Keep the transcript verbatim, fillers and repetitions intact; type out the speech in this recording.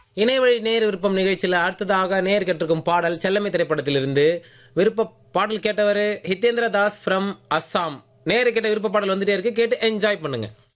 இணையவழி நேர் விருப்பம் நிகழ்ச்சியில் அடுத்ததாக நேர் கேட்டிருக்கும் பாடல் செல்லமை திரைப்படத்திலிருந்து. விருப்ப பாடல் கேட்டவர் ஹிதேந்திர தாஸ் ஃப்ரம் அஸ்ஸாம். நேரு கேட்ட விருப்ப பாடல் வந்துட்டே இருக்கு, கேட்டு என்ஜாய் பண்ணுங்க.